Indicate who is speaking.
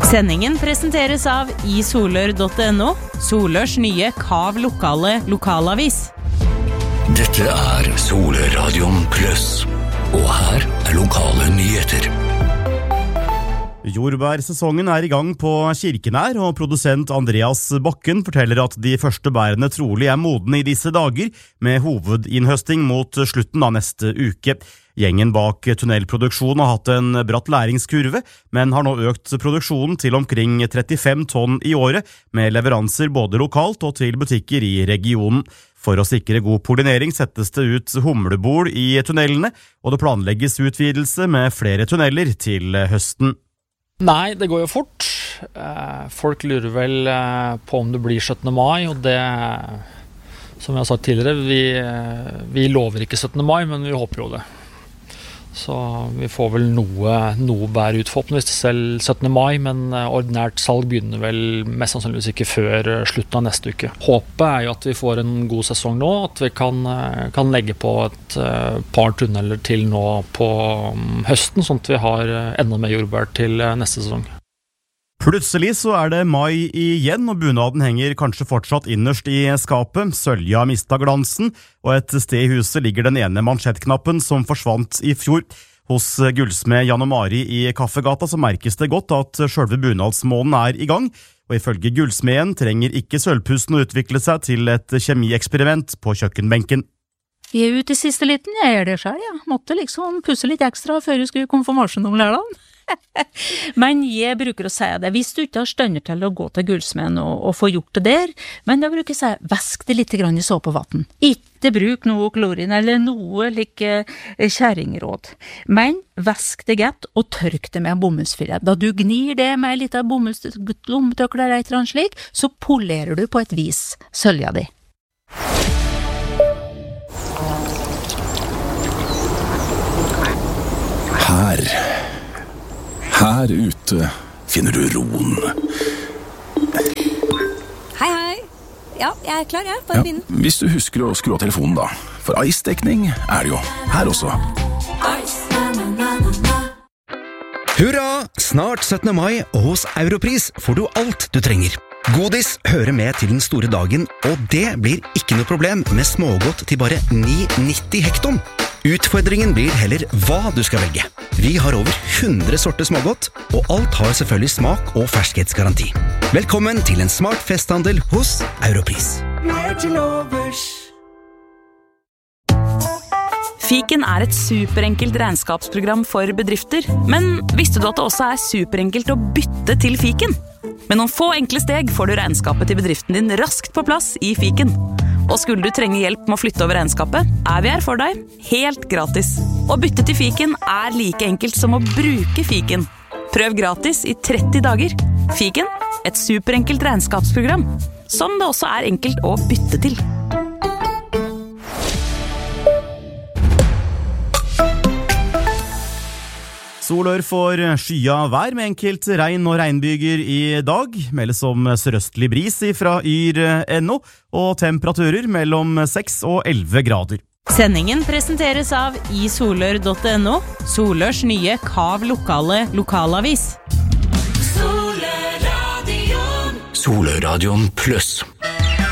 Speaker 1: Sendingen presenteres av isolør.no, Solørs nye Kav lokale lokalavis.
Speaker 2: Dette Solørradion Plus, og her lokale nyheter.
Speaker 3: Jordbærsesongen I gang på Kirkenær, og produsent Andreas Bakken forteller at de første bærene trolig modne I disse dager, med hovedinnhøsting mot slutten av neste uke. Gjengen bak tunnelproduksjon har hatt en bratt læringskurve, men har nå økt produksjonen til omkring 35 tonn I året, med leveranser både lokalt og til butikker I regionen. For å sikre god pollinering settes det ut humlebol I tunnelene, og det planlegges utvidelse med flere tunneler til høsten.
Speaker 4: Nei, det går jo fort. Folk lurer vel på om det blir 17. mai, og det, som jeg har sagt tidligere, vi lover ikke 17. mai, men vi håper jo det. Så vi får vel noe bær ut forhåpentligvis selv 17. mai, men ordinært salg begynner vel mest sannsynligvis ikke før slutten av neste uke. Håpet jo at vi får en god sesong nå, at vi kan legge på et par tunneler til nå på høsten, sånn at vi har enda mer jordbær til neste sesong.
Speaker 3: Plutselig så det mai igjen, og bunaden henger kanskje fortsatt innerst I skapet. Sølja har mistet glansen, og et sted I huset ligger den ene mansjettknappen som forsvant I fjor. Hos gullsmed Jan og Mari I Kaffegata så merkes det godt at selve bunadsmånen I gang, og ifølge gullsmeden trenger ikke sølvpussen å utvikle seg til et kjemieksperiment på kjøkkenbenken.
Speaker 5: Jeg ute I siste liten, jeg gjør det selv, ja. Måtte liksom pusse litt ekstra før jeg skulle konfirmasjon om lørdagen. Men jeg bruker å si det, hvis du ikke har stønner til å gå til gullsmeden og få gjort det der, men da bruker jeg å si, vask det litt grann I såpevann. Ikke bruk noe klorin eller noe like kjæringråd. Men vask det godt og tørk det med en bomullsfilet. Da du gnir det med en liten bomullslommetøkler eller et eller annet slik, så polerer du på et vis sølja di.
Speaker 6: Her ute finner du roen.
Speaker 7: Hei. Ja, jeg klar, jeg. Bare begynn.
Speaker 6: Hvis du husker å skru av telefonen da. For ice-dekning det jo her også.
Speaker 8: Hurra! Snart 17. mai, og hos Europris får du alt du trenger. Godis hører med til den store dagen, og det blir ikke noe problem med smågodt til bare 9,90 hekton. Utfordringen blir heller hva du skal velge. Vi har over 100 sorter smågodt, og alt har selvfølgelig smak og ferskhetsgaranti. Velkommen til en smart festhandel hos Europris.
Speaker 1: Fiken et superenkelt regnskapsprogram for bedrifter, men visste du at det også superenkelt å bytte til Fiken? Med noen få enkle steg får du regnskapet til bedriften din raskt på plass I Fiken. Og skulle du trenge hjelp med å flytte over regnskapet, vi her for deg, helt gratis. Å bytte til Fiken like enkelt som å bruke Fiken. Prøv gratis I 30 dager. Fiken, et superenkelt regnskapsprogram, som det også enkelt å bytte til.
Speaker 3: Solør får skya vær med enkelt regn og regnbyger I dag, meldes om sørøstlig bris fra yr.no, og temperaturer mellom 6 og 11 grader.
Speaker 1: Sendingen presenteres av isolør.no, Solørs nye Kav lokale lokalavis.
Speaker 2: Solørradion Plus.